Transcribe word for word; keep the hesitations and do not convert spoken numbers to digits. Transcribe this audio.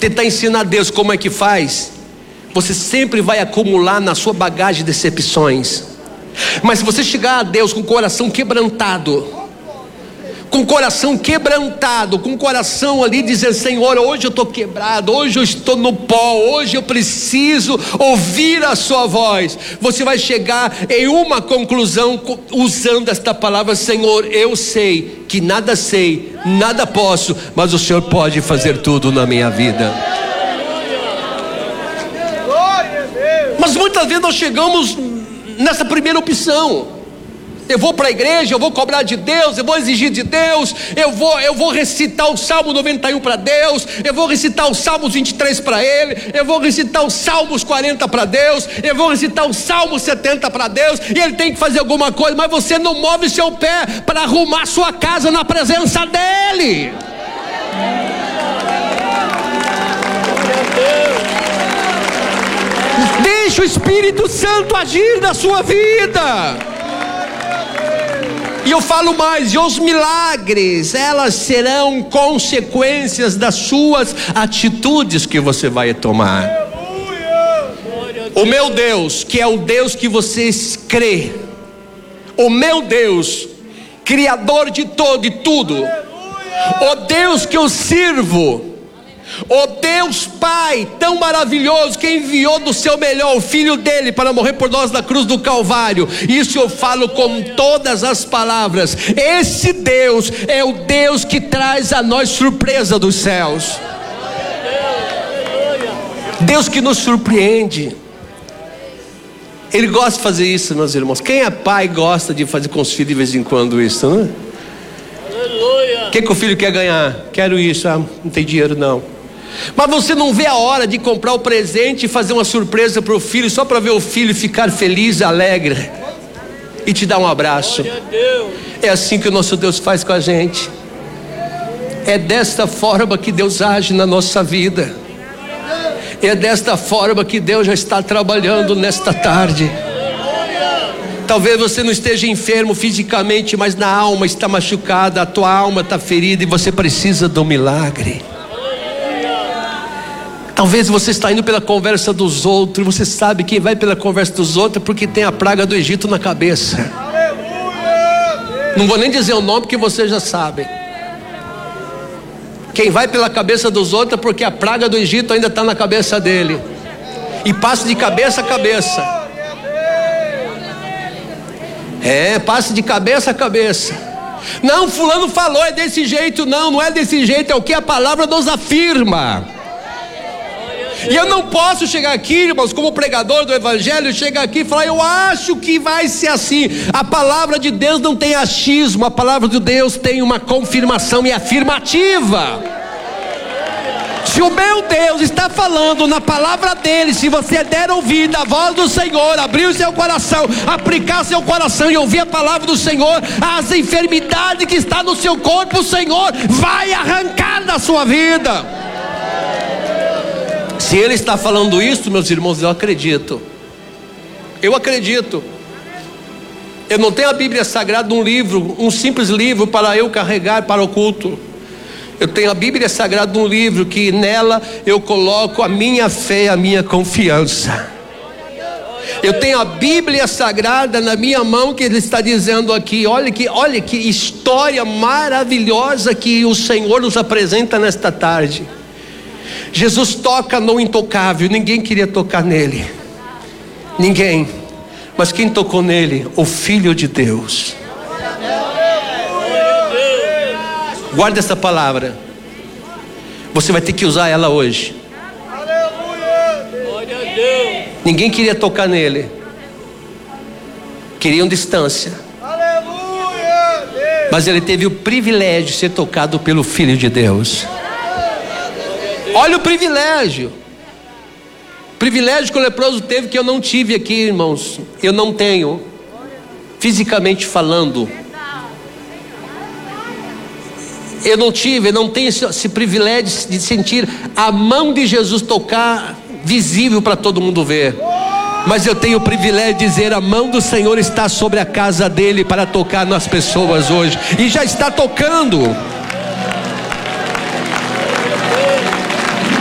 tentar ensinar a Deus como é que faz, você sempre vai acumular na sua bagagem decepções. Mas se você chegar a Deus com o coração quebrantado, com o coração quebrantado, com o coração ali dizer: Senhor, hoje eu estou quebrado, hoje eu estou no pó, hoje eu preciso ouvir a sua voz, você vai chegar em uma conclusão usando esta palavra: Senhor, eu sei que nada sei, nada posso, mas o Senhor pode fazer tudo na minha vida. Mas muitas vezes nós chegamos nessa primeira opção: eu vou para a igreja, eu vou cobrar de Deus, eu vou exigir de Deus, eu vou, eu vou recitar o Salmo noventa e um para Deus, eu vou recitar os Salmos vinte e três para Ele, eu vou recitar os Salmos quarenta para Deus, eu vou recitar os Salmos setenta para Deus, e Ele tem que fazer alguma coisa, mas você não move seu pé para arrumar sua casa na presença dEle. Deixa o Espírito Santo agir na sua vida. E eu falo mais: e os milagres, elas serão consequências das suas atitudes que você vai tomar. O meu Deus, que é o Deus que vocês crê, o meu Deus, Criador de todo e tudo, o Deus que eu sirvo, o Deus Pai tão maravilhoso, que enviou do seu melhor o Filho dele para morrer por nós na cruz do Calvário, isso eu falo com todas as palavras. Esse Deus é o Deus que traz a nós surpresa dos céus, Deus que nos surpreende. Ele gosta de fazer isso, meus irmãos. Quem é pai gosta de fazer com os filhos de vez em quando isso, não é? O que, que o filho quer ganhar? Quero isso. Ah, não tem dinheiro não. Mas você não vê a hora de comprar o presente e fazer uma surpresa para o filho, só para ver o filho ficar feliz, alegre e te dar um abraço. É assim que o nosso Deus faz com a gente. É desta forma que Deus age na nossa vida. É desta forma que Deus já está trabalhando nesta tarde. Talvez você não esteja enfermo fisicamente, mas na alma está machucada, a tua alma está ferida e você precisa do milagre. Talvez você está indo pela conversa dos outros, você sabe quem vai pela conversa dos outros porque tem a praga do Egito na cabeça. Não vou nem dizer o nome porque você já sabe. Quem vai pela cabeça dos outros é porque a praga do Egito ainda está na cabeça dele, e passa de cabeça a cabeça. É, passa de cabeça a cabeça. Não, fulano falou, é desse jeito. Não, não é desse jeito, é o que a palavra nos afirma. E eu não posso chegar aqui, irmãos, como pregador do evangelho, chegar aqui e falar: eu acho que vai ser assim. A palavra de Deus não tem achismo, a palavra de Deus tem uma confirmação e afirmativa. Se o meu Deus está falando na palavra dele, se você der ouvido à voz do Senhor, abrir o seu coração, aplicar seu coração e ouvir a palavra do Senhor, as enfermidades que estão no seu corpo, o Senhor vai arrancar da sua vida. Se Ele está falando isso, meus irmãos, eu acredito. Eu acredito. Eu não tenho a Bíblia Sagrada, um livro, um simples livro para eu carregar para o culto. Eu tenho a Bíblia Sagrada, um livro que nela eu coloco a minha fé, a minha confiança. Eu tenho a Bíblia Sagrada na minha mão, que Ele está dizendo aqui: olha que, olha que história maravilhosa que o Senhor nos apresenta nesta tarde. Jesus toca no intocável, ninguém queria tocar nele, ninguém, mas quem tocou nele? O Filho de Deus. Guarda essa palavra, você vai ter que usar ela hoje. Ninguém queria tocar nele, queriam distância, mas ele teve o privilégio de ser tocado pelo Filho de Deus. Olha o privilégio, privilégio que o leproso teve, que eu não tive aqui, irmãos. Eu não tenho, fisicamente falando. Eu não tive, eu não tenho esse, esse privilégio de sentir a mão de Jesus tocar visível para todo mundo ver. Mas eu tenho o privilégio de dizer: a mão do Senhor está sobre a casa dele para tocar nas pessoas hoje, e já está tocando.